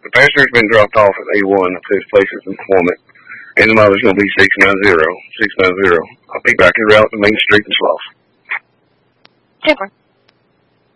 The passenger's been dropped off at A1 to his place of employment, and the mother's going to be 690. I'll be back en route to Main Street in Slough. Super.